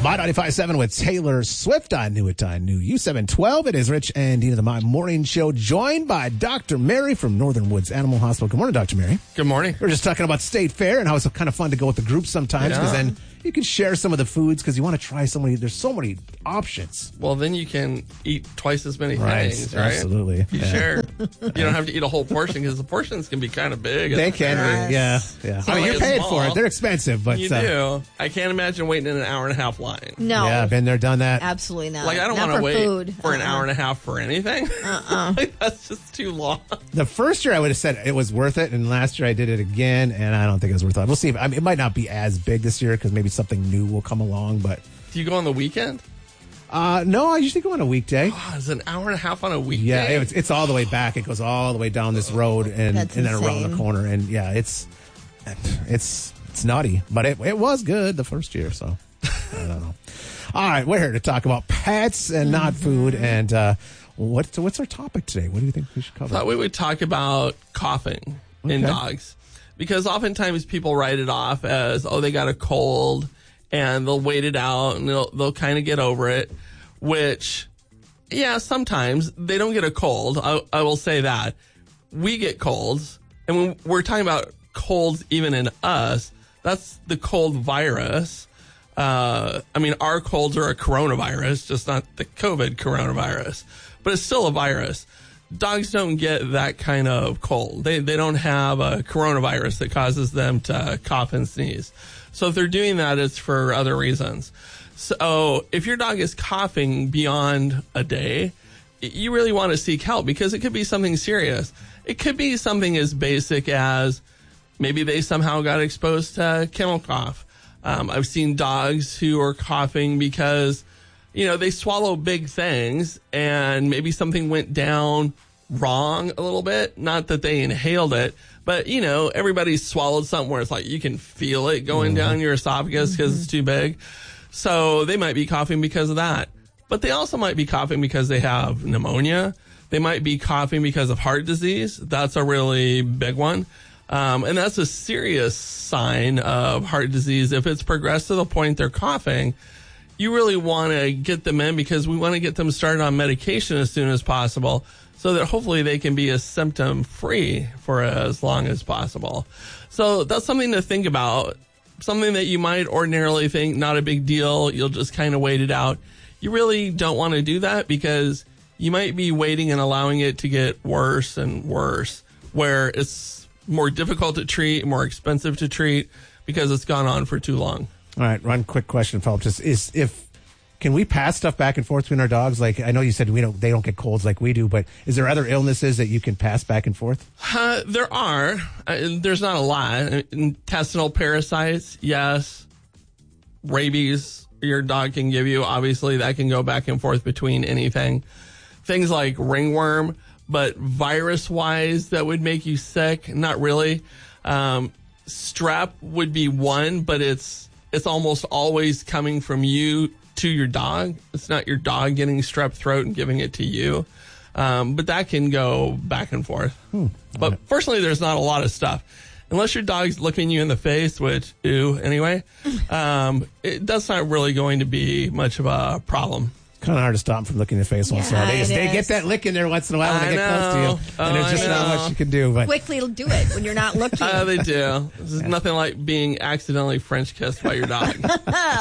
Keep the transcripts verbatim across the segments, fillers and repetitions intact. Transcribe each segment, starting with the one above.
My ninety-five point seven with Taylor Swift on New It on New U seven twelve. It is Rich and Dean of the My Morning Show, joined by Doctor Mary from Northern Woods Animal Hospital. Good morning, Doctor Mary. Good morning. We were just talking about State Fair and how it's kind of fun to go with the group sometimes because Yeah. then you can share some of the foods because you want to try so many. There's so many options. Well, then you can eat twice as many Right, things, right? absolutely. You Yeah. share. You don't have to eat a whole portion because the portions can be kind of big. They can be, yeah. yeah. I mean, you're paying for it. They're expensive, but You uh, do. I can't imagine waiting in an hour and a half line. No. yeah, been there, done that. Absolutely not. Like, I don't Not want to for wait food. for an Uh-uh. hour and a half for anything. Uh-uh. Like, that's just too long. The first year I would have said it was worth it, and last year I did it again, and I don't think it was worth it. We'll see. If, I mean, it might not be as big this year because maybe something new will come along, but Do you go on the weekend? uh, no, I usually go on a weekday. Oh, it's an hour and a half on a weekday. Yeah, it's, it's all the way back. It goes all the way down this road and, That's and then around the insane. corner, and yeah, it's it's it's nutty, but it it was good the first year, so I don't know. All right, we're here to talk about pets and not food, and uh, what's what's our topic today? What do you think we should cover? Thought we would talk about coughing in Okay. dogs, because oftentimes people write it off as, oh, they got a cold, and they'll wait it out and they'll they'll kind of get over it. Which, yeah, sometimes they don't get a cold. I, I will say that we get colds, and when we're talking about colds, even in us, that's the cold virus. Uh, I mean, our colds are a coronavirus, just not the COVID coronavirus, but it's still a virus. Dogs don't get that kind of cold. They they don't have a coronavirus that causes them to cough and sneeze. So if they're doing that, it's for other reasons. So if your dog is coughing beyond a day, you really want to seek help because it could be something serious. It could be something as basic as maybe they somehow got exposed to kennel cough. Um, I've seen dogs who are coughing because, you know, they swallow big things and maybe something went down wrong a little bit. Not that they inhaled it, but, you know, everybody's swallowed something where it's like you can feel it going mm-hmm. down your esophagus because mm-hmm. it's too big. So they might be coughing because of that. But they also might be coughing because they have pneumonia. They might be coughing because of heart disease. That's a really big one. Um, and that's a serious sign of heart disease. If it's progressed to the point they're coughing, you really want to get them in because we want to get them started on medication as soon as possible so that hopefully they can be as symptom-free for as long as possible. So that's something to think about, something that you might ordinarily think not a big deal. You'll just kind of wait it out. You really don't want to do that because you might be waiting and allowing it to get worse and worse, where it's more difficult to treat, more expensive to treat because it's gone on for too long. All right, one quick question, Philip. Just is if can we pass stuff back and forth between our dogs? Like I know you said we don't, they don't get colds like we do, but is there other illnesses that you can pass back and forth? Uh, there are. Uh, there's not a lot. Intestinal parasites, yes. Rabies, your dog can give you. Obviously, that can go back and forth between anything. Things like ringworm. But virus-wise, that would make you sick? Not really. Um, strep would be one, but it's it's almost always coming from you to your dog. It's not your dog getting strep throat and giving it to you. Um, but that can go back and forth. Hmm. But right. Fortunately, there's not a lot of stuff. Unless your dog's looking you in the face, which, ew, anyway, um, it, that's not really going to be much of a problem. Kind of hard to stop them from looking in the face once in a while. They, just, they get that lick in there once in a while when I they get know. close to you. Oh, and there's just not much you can do. But quickly do it when you're not looking. Uh, they do. There's yeah. nothing like being accidentally French kissed by your dog. Gross.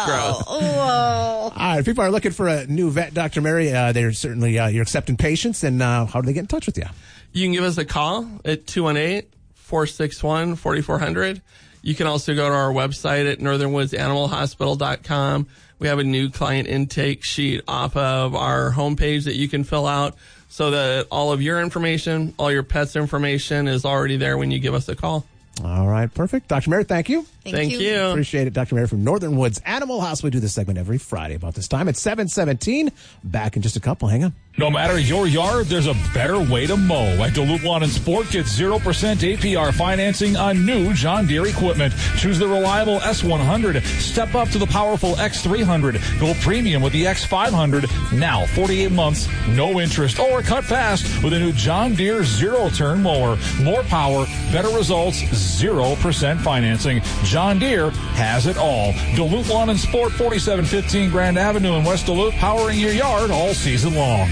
Oh. All right. People are looking for a new vet, Doctor Mary. Uh, they're certainly, uh, you're accepting patients. And uh, how do they get in touch with you? You can give us a call at two one eight, four six one, four four zero zero. You can also go to our website at northern woods animal hospital dot com. We have a new client intake sheet off of our homepage that you can fill out so that all of your information, all your pets' information is already there when you give us a call. All right, perfect. Doctor Mary, thank you. Thank, thank you. you. Appreciate it. Doctor Mary from Northern Woods Animal Hospital. We do this segment every Friday about this time at seven seventeen. Back in just a couple. Hang on. No matter your yard, there's a better way to mow. At Duluth Lawn and Sport, get zero percent A P R financing on new John Deere equipment. Choose the reliable S one hundred. Step up to the powerful X three hundred. Go premium with the X five hundred. Now, forty-eight months, no interest. Or cut fast with a new John Deere zero-turn mower. More power, better results, zero percent financing. John Deere has it all. Duluth Lawn and Sport, forty-seven fifteen Grand Avenue in West Duluth, powering your yard all season long.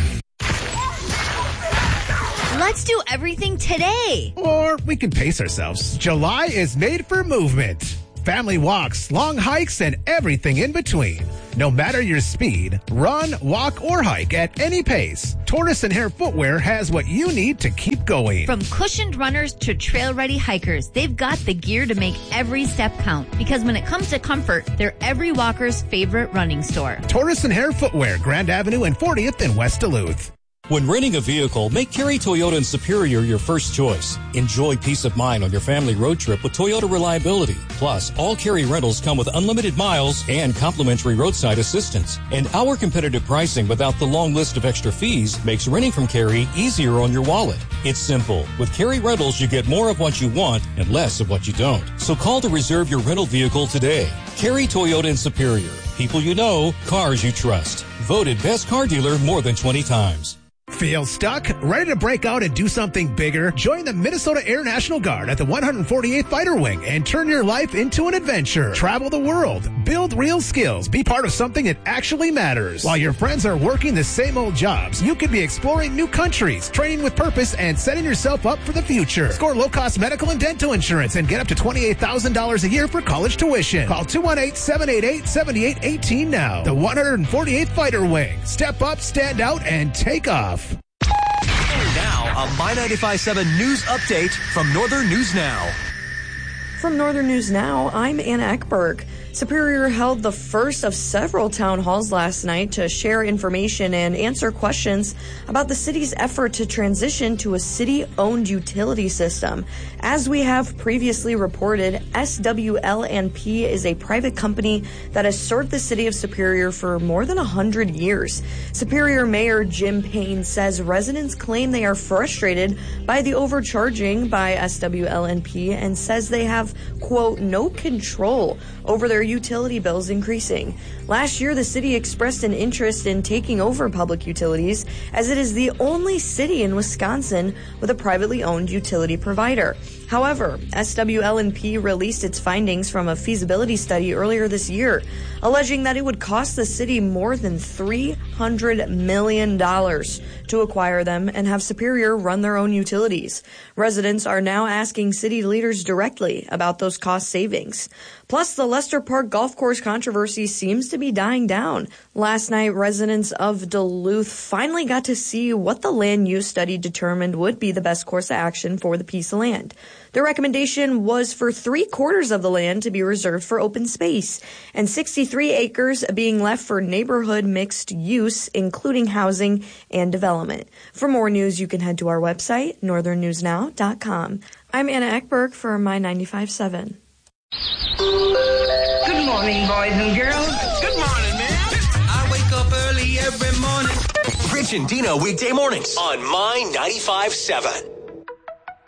Let's do everything today. Or we can pace ourselves. July is made for movement. Family walks, long hikes, and everything in between. No matter your speed, run, walk, or hike at any pace, Tortoise and Hare Footwear has what you need to keep going. From cushioned runners to trail-ready hikers, they've got the gear to make every step count. Because when it comes to comfort, they're every walker's favorite running store. Tortoise and Hare Footwear, Grand Avenue and fortieth in West Duluth. When renting a vehicle, make Cary Toyota and Superior your first choice. Enjoy peace of mind on your family road trip with Toyota Reliability. Plus, all Cary rentals come with unlimited miles and complimentary roadside assistance. And our competitive pricing without the long list of extra fees makes renting from Cary easier on your wallet. It's simple. With Cary Rentals, you get more of what you want and less of what you don't. So call to reserve your rental vehicle today. Cary Toyota and Superior. People you know, cars you trust. Voted best car dealer more than twenty times. Feel stuck? Ready to break out and do something bigger? Join the Minnesota Air National Guard at the one hundred forty-eighth Fighter Wing and turn your life into an adventure. Travel the world, build real skills, be part of something that actually matters. While your friends are working the same old jobs, you could be exploring new countries, training with purpose, and setting yourself up for the future. Score low-cost medical and dental insurance and get up to twenty-eight thousand dollars a year for college tuition. Call two one eight, seven eight eight, seven eight one eight now. The one hundred forty-eighth Fighter Wing. Step up, stand out, and take off. Now, a My ninety-five point seven news update from Northern News Now. From Northern News Now, I'm Anna Eckberg. Superior held the first of several town halls last night to share information and answer questions about the city's effort to transition to a city-owned utility system. As we have previously reported, S W L N P is a private company that has served the city of Superior for more than one hundred years. Superior Mayor Jim Payne says residents claim they are frustrated by the overcharging by S W L N P and says they have, quote, no control over their utility bills increasing. Last year, the city expressed an interest in taking over public utilities as it is the only city in Wisconsin with a privately owned utility provider. However, S W L N P released its findings from a feasibility study earlier this year, alleging that it would cost the city more than three hundred million dollars to acquire them and have Superior run their own utilities. Residents are now asking city leaders directly about those cost savings. Plus, the Lester Park Golf Course controversy seems to be dying down. Last night, residents of Duluth finally got to see what the land use study determined would be the best course of action for the piece of land. The recommendation was for three quarters of the land to be reserved for open space and sixty-three acres being left for neighborhood mixed use, including housing and development. For more news, you can head to our website, northern news now dot com. I'm Anna Eckberg for My ninety-five point seven. Good morning, boys and girls. Good morning, man. I wake up early every morning. Rich and Dino weekday mornings on My ninety-five point seven.